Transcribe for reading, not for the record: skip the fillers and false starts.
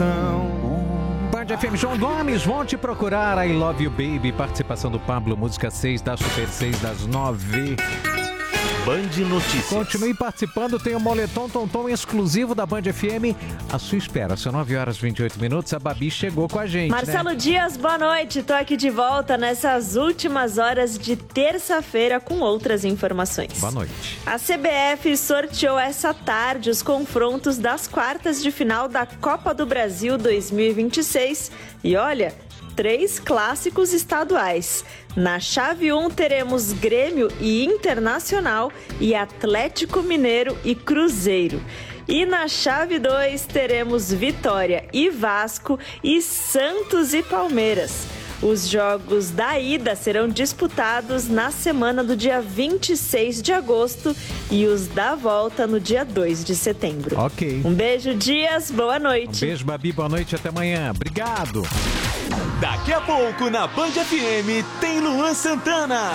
Band FM, João Gomes, vão te procurar. I Love You Baby, participação do Pablo, música 6 da Super 6 das 9. Band Notícias. Continue participando, tem o Moletom Tonton exclusivo da Band FM à sua espera. São 9 horas e 28 minutos, a Babi chegou com a gente, Marcelo Dias, boa noite. Tô aqui de volta nessas últimas horas de terça-feira com outras informações. Boa noite. A CBF sorteou essa tarde os confrontos das quartas de final da Copa do Brasil 2026 e olha, 3 clássicos estaduais. Na chave 1 teremos Grêmio e Internacional e Atlético Mineiro e Cruzeiro. E na chave 2 teremos Vitória e Vasco e Santos e Palmeiras. Os jogos da ida serão disputados na semana do dia 26 de agosto e os da volta no dia 2 de setembro. Ok. Um beijo, Dias. Boa noite. Um beijo, Babi. Boa noite. Até amanhã. Obrigado. Daqui a pouco na Band FM tem Luan Santana.